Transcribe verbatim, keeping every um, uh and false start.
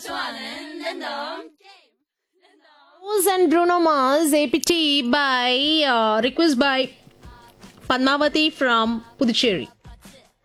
Rose and Bruno Mars, A P T by uh, request by Padmavati from Puducherry.